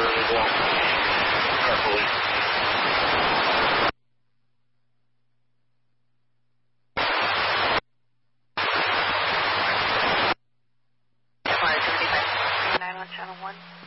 really long. Carefully. Fire 55, 9 on channel 1.